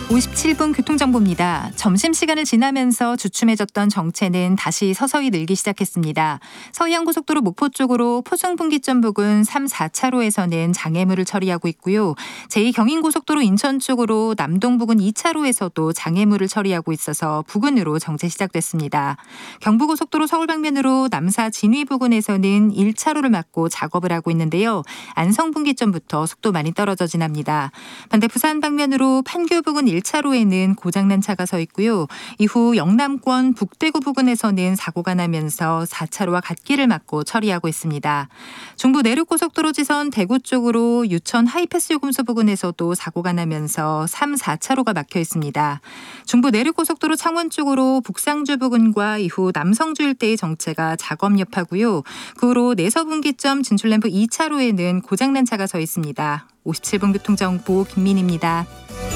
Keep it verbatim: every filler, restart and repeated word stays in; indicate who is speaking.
Speaker 1: 오십칠 분 교통정보입니다. 점심시간을 지나면서 주춤해졌던 정체는 다시 서서히 늘기 시작했습니다. 서해안고속도로 목포 쪽으로 포승분기점 부근 삼, 사 차로에서는 장애물을 처리하고 있고요. 제이 경인고속도로 인천 쪽으로 남동 부근 이 차로에서도 장애물을 처리하고 있어서 부근으로 정체 시작됐습니다. 경부고속도로 서울 방면으로 남사 진위 부근에서는 일 차로를 막고 작업을 하고 있는데요. 안성분기점부터 속도 많이 떨어져 지납니다. 반대 부산 방면으로 판교 부근 일 차로에는 고장난 차가 서 있고요. 이후 영남권 북대구 부근에서는 사고가 나면서 사 차로와 갓길을 막고 처리하고 있습니다. 중부 내륙고속도로 지선 대구 쪽으로 유천 하이패스 요금소 부근에서도 사고가 나면서 삼, 사 차로가 막혀 있습니다. 중부 내륙고속도로 창원 쪽으로 북상주 부근과 이후 남성주 일대의 정체가 작업 여파고요. 그 후로 내서분기점 진출램프 이 차로에는 고장난 차가 서 있습니다. 오십칠 분 교통정보 김민희입니다.